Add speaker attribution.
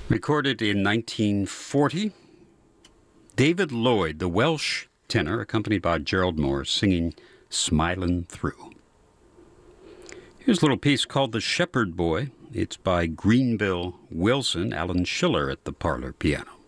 Speaker 1: Recorded in 1940, David Lloyd, the Welsh tenor, accompanied by Gerald Moore, singing Smilin' Through. Here's a little piece called The Shepherd Boy. It's by Greenville Wilson, Alan Schiller at the parlor piano.